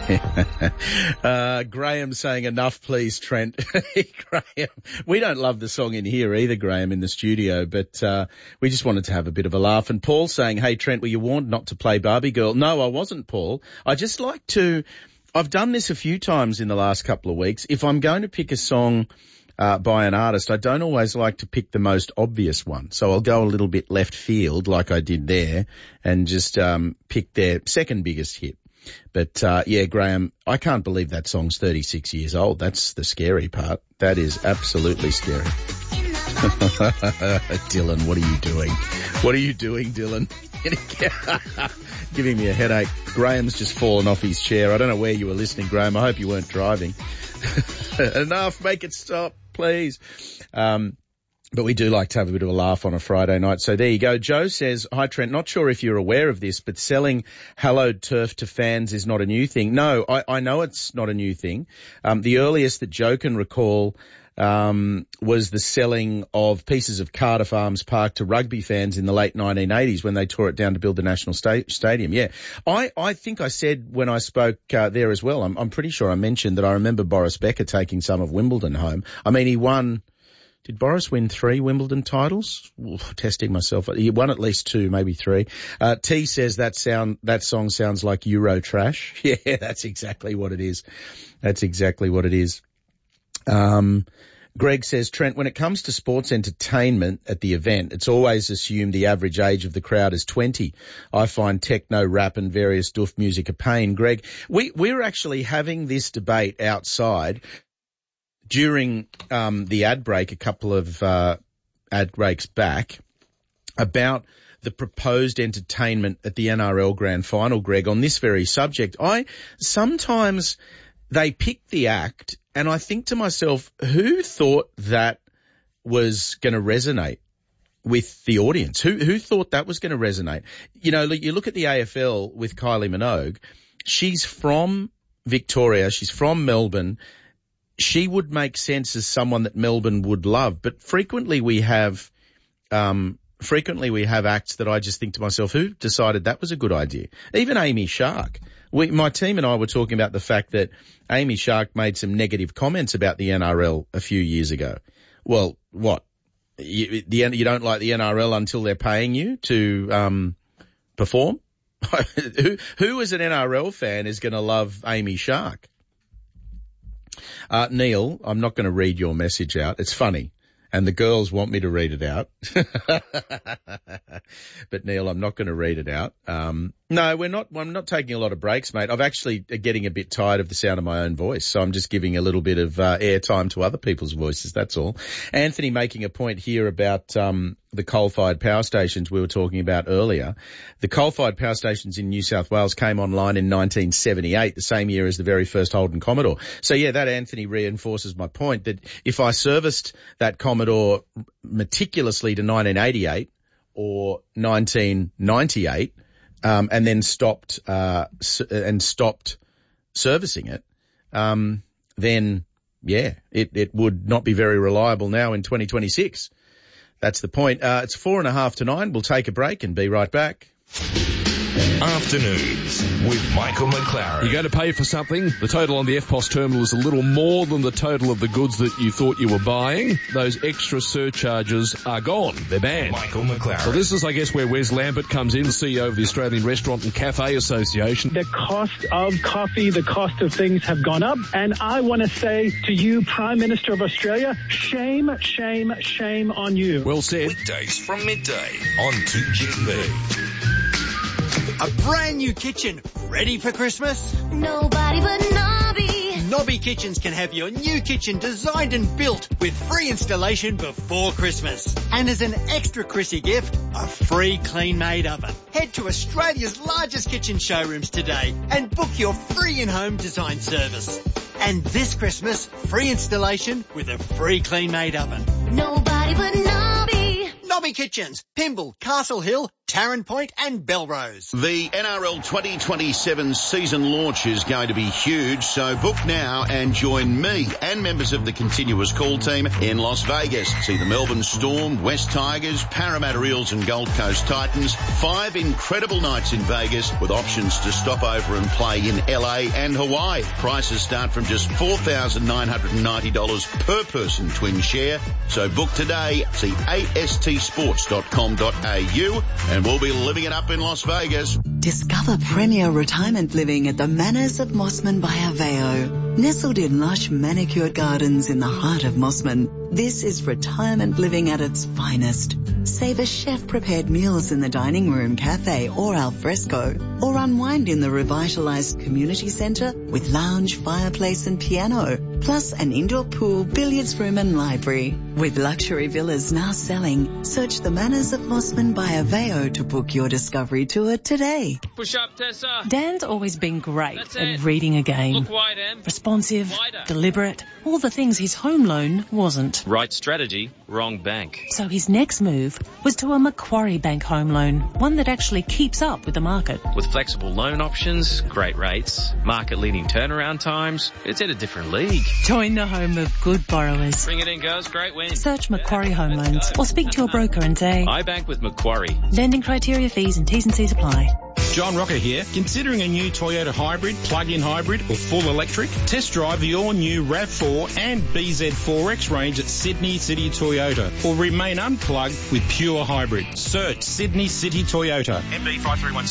Graham saying enough, please, Trent. Graham, we don't love the song in here either, Graham, in the studio, but we just wanted to have a bit of a laugh. And Paul saying, hey, Trent, were you warned not to play Barbie Girl? No, I wasn't, Paul. I just like to, I've done this a few times in the last couple of weeks. If I'm going to pick a song by an artist, I don't always like to pick the most obvious one. So I'll go a little bit left field like I did there and just pick their second biggest hit. But, yeah, Graham, I can't believe that song's 36 years old. That's the scary part. That is absolutely scary. Dylan, what are you doing? What are you doing, Dylan? Giving me a headache. Graham's just fallen off his chair. I don't know where you were listening, Graham. I hope you weren't driving. Enough. Make it stop, please. But we do like to have a bit of a laugh on a Friday night. So there you go. Joe says, hi, Trent, not sure if you're aware of this, but selling hallowed turf to fans is not a new thing. No, I know it's not a new thing. The earliest that Joe can recall was the selling of pieces of Cardiff Arms Park to rugby fans in the late 1980s when they tore it down to build the National Stadium. Yeah. I think I said when I spoke there as well, I'm pretty sure I mentioned that I remember Boris Becker taking some of Wimbledon home. I mean, he won... Did Boris win 3 Wimbledon titles? Oof, testing myself. He won at least 2, maybe 3. T says that song sounds like Euro trash. Yeah, that's exactly what it is. That's exactly what it is. Greg says, Trent, when it comes to sports entertainment at the event, it's always assumed the average age of the crowd is 20. I find techno, rap and various doof music a pain. Greg, we're actually having this debate outside during the ad break, a couple of ad breaks back, about the proposed entertainment at the NRL Grand Final, Greg, on this very subject. Sometimes they pick the act and I think to myself, who thought that was going to resonate with the audience? Who thought that was going to resonate? You know, you look at the AFL with Kylie Minogue. She's from Victoria. She's from Melbourne. She would make sense as someone that Melbourne would love, but frequently we have acts that I just think to myself, who decided that was a good idea? Even Amy Shark. My team and I were talking about the fact that Amy Shark made some negative comments about the NRL a few years ago. Well, what? You don't like the NRL until they're paying you to perform? Who as an NRL fan is going to love Amy Shark? Neil, I'm not going to read your message out. It's funny. And the girls want me to read it out. But Neil, I'm not going to read it out. No, I'm not taking a lot of breaks, mate. I'm actually getting a bit tired of the sound of my own voice. So I'm just giving a little bit of airtime to other people's voices. That's all. Anthony making a point here about the coal-fired power stations we were talking about earlier. The coal-fired power stations in New South Wales came online in 1978, the same year as the very first Holden Commodore. So yeah, that, Anthony, reinforces my point that if I serviced that Commodore meticulously to 1988 or 1998, and then stopped servicing it, then yeah, it would not be very reliable now in 2026. That's the point. It's 8:45 to 9. We'll take a break and be right back. Afternoons with Michael McLaren. You're going to pay for something. The total on the FPOS terminal is a little more than the total of the goods that you thought you were buying. Those extra surcharges are gone. They're banned. Michael McLaren. So this is, I guess, where Wes Lambert comes in, the CEO of the Australian Restaurant and Cafe Association. The cost of coffee, the cost of things have gone up. And I want to say to you, Prime Minister of Australia, shame, shame, shame on you. Well said. Weekdays from midday on 2GB. A brand new kitchen ready for Christmas? Nobody but Nobby. Nobby Kitchens can have your new kitchen designed and built with free installation before Christmas. And as an extra Chrissy gift, a free clean-made oven. Head to Australia's largest kitchen showrooms today and book your free in-home design service. And this Christmas, free installation with a free clean-made oven. Nobody but Nobby. Nobby Tommy Kitchens, Pymble, Castle Hill, Tarrant Point and Belrose. The NRL 2027 season launch is going to be huge, so book now and join me and members of the Continuous Call team in Las Vegas. See the Melbourne Storm, West Tigers, Parramatta Eels and Gold Coast Titans. 5 incredible nights in Vegas with options to stop over and play in LA and Hawaii. Prices start from just $4,990 per person twin share. So book today. See astsports.com.au and we'll be living it up in Las Vegas. Discover premier retirement living at the Manors of Mossman by Aveo. Nestled in lush manicured gardens in the heart of Mossman, this is retirement living at its finest. Savor chef-prepared meals in the dining room, cafe or al fresco, or unwind in the revitalized community centre with lounge, fireplace and piano, plus an indoor pool, billiards room and library. With luxury villas now selling, search the Manors of Mossman by Aveo to book your discovery tour today. Push up, Tessa. Dan's always been great at reading a game. Look wide, Em. Responsive, Wider. deliberate, all the things his home loan wasn't. Right strategy, wrong bank. So his next move was to a Macquarie Bank home loan, one that actually keeps up with the market. With flexible loan options, great rates, market-leading turnaround times, it's in a different league. Join the home of good borrowers. Bring it in, girls. Great win. Search Macquarie Home Loans or speak to your broker and say, I bank with Macquarie. lending criteria, fees and T's and C's apply. John Rocker here. Considering a new Toyota hybrid, plug-in hybrid or full electric? Test drive the all-new RAV4 and BZ4X range at Sydney City Toyota or remain unplugged with pure hybrid. Search Sydney City Toyota. MB531